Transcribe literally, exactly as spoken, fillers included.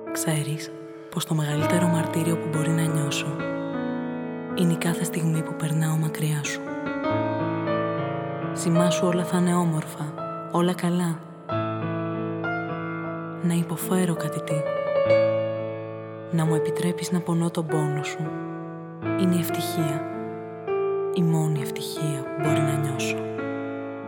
Ξέρεις πως το μεγαλύτερο μαρτύριο που μπορεί να νιώσω είναι η κάθε στιγμή που περνάω μακριά σου. Σημάσου όλα θα είναι όμορφα, όλα καλά. Να υποφέρω κάτι τι. Να μου επιτρέπεις να πονώ τον πόνο σου. Είναι η ευτυχία, η μόνη ευτυχία που μπορεί να νιώσω.